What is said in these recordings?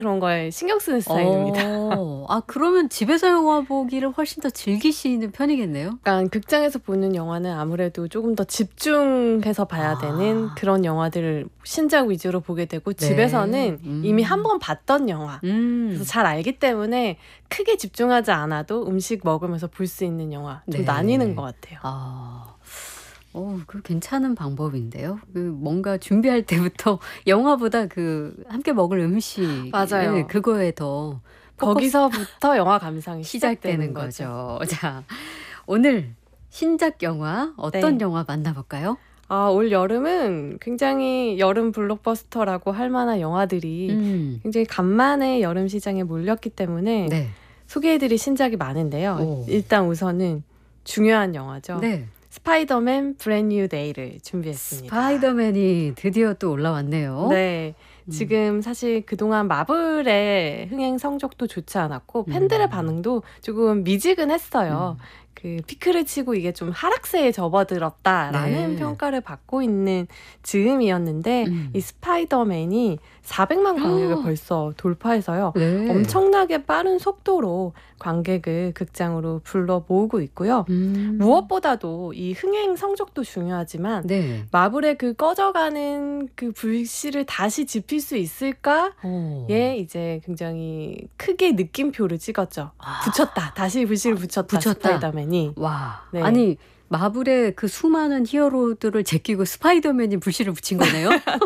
그런 거에 신경 쓰는 스타일입니다. 그러면 집에서 영화 보기를 훨씬 더 즐기시는 편이겠네요? 약간 극장에서 보는 영화는 아무래도 조금 더 집중해서 봐야 되는 그런 영화들을 신작 위주로 보게 되고 집에서는 이미 한 번 봤던 영화 그래서 잘 알기 때문에 크게 집중하지 않아도 음식 먹으면서 볼 수 있는 영화 좀 나뉘는 것 같아요. 그 괜찮은 방법인데요. 뭔가 준비할 때부터 영화보다 함께 먹을 음식 맞아요. 그거에 더 거기서부터 영화 감상이 시작되는 거죠. 자, 오늘 신작 영화 어떤 영화 만나볼까요? 올 여름은 굉장히 여름 블록버스터라고 할 만한 영화들이 굉장히 간만에 여름 시장에 몰렸기 때문에 소개해드릴 신작이 많은데요. 일단 우선은 중요한 영화죠. 스파이더맨 브랜드 뉴 데이를 준비했습니다. 스파이더맨이 드디어 또 올라왔네요. 네. 지금 사실 그동안 마블의 흥행 성적도 좋지 않았고 팬들의 반응도 조금 미지근했어요. 피크를 치고 이게 좀 하락세에 접어들었다라는 평가를 받고 있는 즈음이었는데 이 스파이더맨이 400만 관객을 벌써 돌파해서요. 엄청나게 빠른 속도로 관객을 극장으로 불러 모으고 있고요. 무엇보다도 이 흥행 성적도 중요하지만 마블의 꺼져가는 불씨를 다시 지필 수 있을까에 이제 굉장히 크게 느낌표를 찍었죠. 붙였다. 다시 불씨를 붙였다. 스파이더맨이. 와, 아니 마블의 수많은 히어로들을 제끼고 스파이더맨이 불씨를 붙인 거네요.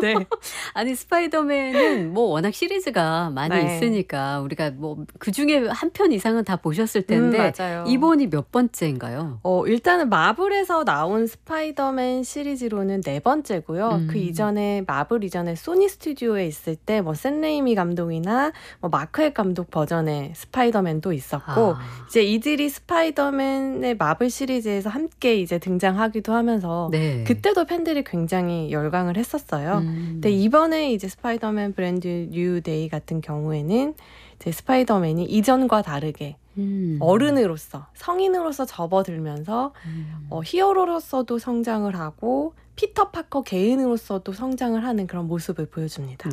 아니 스파이더맨은 워낙 시리즈가 많이 있으니까 우리가 그 중에 한 편 이상은 다 보셨을 텐데 이번이 몇 번째인가요? 일단은 마블에서 나온 스파이더맨 시리즈로는 4번째고요. 그 이전에 마블 이전에 소니 스튜디오에 있을 때 샘 레이미 감독이나 마크 헥 감독 버전의 스파이더맨도 있었고 이제 이들이 스파이더맨의 마블 시리즈에서 함께 이제 등장하기도 하면서 그때도 팬들이 굉장히 열광을 했었어요. 근데 이번에 이제 스파이더맨 브랜드 뉴 데이 같은 경우에는 이제 스파이더맨이 이전과 다르게 어른으로서 성인으로서 접어들면서 히어로로서도 성장을 하고 피터 파커 개인으로서도 성장을 하는 그런 모습을 보여줍니다.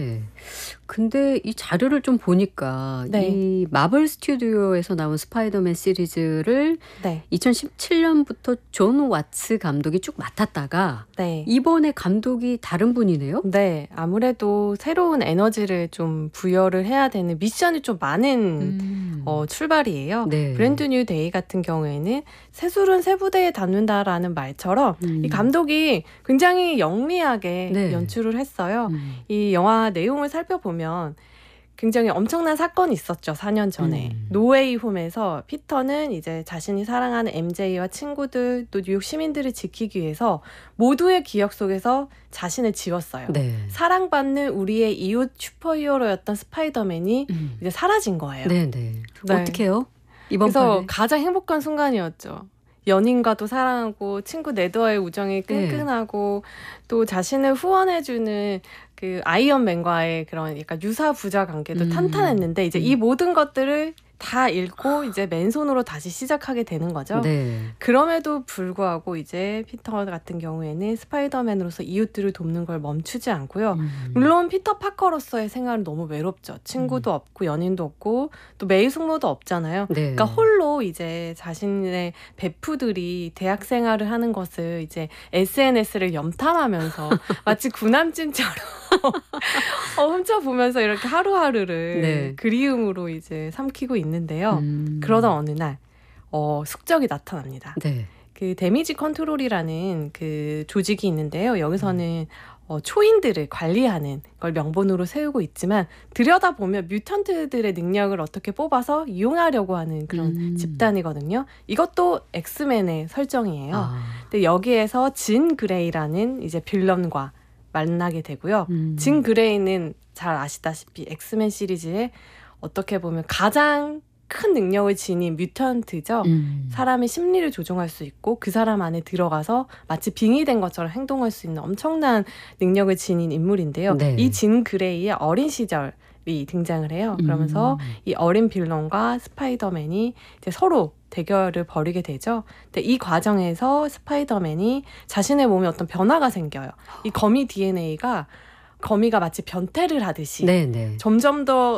근데 이 자료를 좀 보니까 이 마블 스튜디오에서 나온 스파이더맨 시리즈를 2017년부터 존 왓츠 감독이 쭉 맡았다가 이번에 감독이 다른 분이네요? 아무래도 새로운 에너지를 좀 부여를 해야 되는 미션이 좀 많은 출발이에요. 브랜드 뉴 데이 같은 경우에는 새술은 새 부대에 닿는다라는 말처럼 이 감독이 굉장히 영리하게 연출을 했어요. 이 영화 내용을 살펴보면 굉장히 엄청난 사건이 있었죠. 4년 전에. 노웨이 홈에서 피터는 이제 자신이 사랑하는 MJ와 친구들 또 뉴욕 시민들을 지키기 위해서 모두의 기억 속에서 자신을 지웠어요. 사랑받는 우리의 이웃 슈퍼히어로였던 스파이더맨이 이제 사라진 거예요. 어떡해요? 이번 그래서 판에? 가장 행복한 순간이었죠. 연인과도 사랑하고 친구 네드와의 우정이 끈끈하고 또 자신을 후원해주는 아이언맨과의 그런 약간 유사 부자 관계도 탄탄했는데 이제 이 모든 것들을 다 잃고 이제 맨손으로 다시 시작하게 되는 거죠. 그럼에도 불구하고 이제 피터 같은 경우에는 스파이더맨으로서 이웃들을 돕는 걸 멈추지 않고요. 물론 피터 파커로서의 생활은 너무 외롭죠. 친구도 없고 연인도 없고 또 매일 숙모도 없잖아요. 그러니까 홀로 이제 자신의 베프들이 대학 생활을 하는 것을 이제 SNS를 염탐하면서 마치 구남친처럼 훔쳐보면서 이렇게 하루하루를 그리움으로 이제 삼키고 있는데요. 그러던 어느 날 숙적이 나타납니다. 데미지 컨트롤이라는 조직이 있는데요. 여기서는 초인들을 관리하는 걸 명분으로 세우고 있지만 들여다보면 뮤턴트들의 능력을 어떻게 뽑아서 이용하려고 하는 그런 집단이거든요. 이것도 엑스맨의 설정이에요. 근데 여기에서 진 그레이라는 이제 빌런과 만나게 되고요. 진 그레이는 잘 아시다시피 엑스맨 시리즈에 어떻게 보면 가장 큰 능력을 지닌 뮤턴트죠. 사람의 심리를 조종할 수 있고 그 사람 안에 들어가서 마치 빙의된 것처럼 행동할 수 있는 엄청난 능력을 지닌 인물인데요. 이 진 그레이의 어린 시절이 등장을 해요. 그러면서 이 어린 빌런과 스파이더맨이 이제 서로 대결을 벌이게 되죠. 근데 이 과정에서 스파이더맨이 자신의 몸에 어떤 변화가 생겨요. 이 거미 DNA가 거미가 마치 변태를 하듯이 점점 더